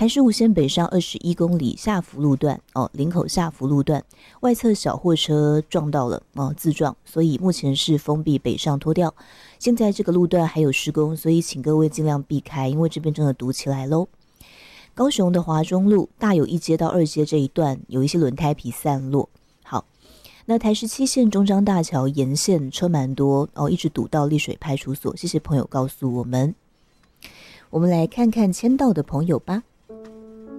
台十五线北上21公里下福路段林口下福路段外侧小货车撞到了自撞，所以目前是封闭北上拖吊。现在这个路段还有施工，所以请各位尽量避开，因为这边真的堵起来喽。高雄的华中路大有1街到2街这一段有一些轮胎皮散落。好，那台17线中彰大桥沿线车蛮多一直堵到丽水派出所。谢谢朋友告诉我们。我们来看看签到的朋友吧。